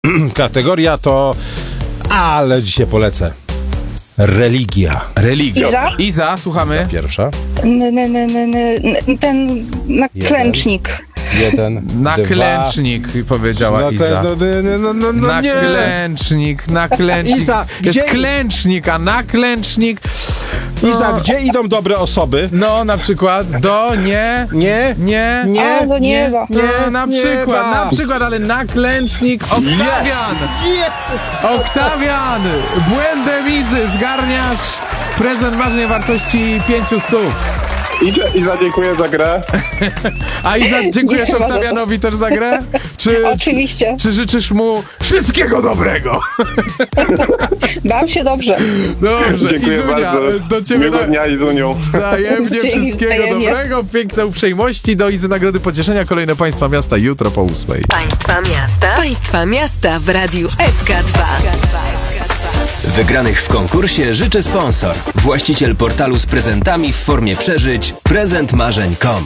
Kategoria to... Ale dzisiaj polecę. Religia. Religia. Iza, słuchamy. Pierwsza. Ten naklęcznik. Jeden, Naklęcznik, powiedziała Iza. Naklęcznik. Iza, Jest gdzie... klęcznik, a naklęcznik... Iza, gdzie idą dobre osoby? No, na przykład do Nie. A, do nieba. na przykład, ale naklęcznik Oktawian! Oktawian! Błędem Izy zgarniasz prezent marzeń wartości 500. Iza, dziękuję za grę. A Iza, dziękujesz Nie ma za Oktawianowi też za grę? Oczywiście. Czy życzysz mu wszystkiego dobrego? Bał się dobrze. Dobrze, Dziękuję Izunia, bardzo. do ciebie Miłego dnia, Izunią. wzajemnie Dzięki, wszystkiego wzajemnie. dobrego, piękne uprzejmości, do Izy Nagrody Pocieszenia, kolejne Państwa Miasta jutro po 8:00. Państwa miasta w Radiu SK2. Wygranych w konkursie życzy sponsor. Właściciel portalu z prezentami w formie przeżyć prezentmarzeń.com.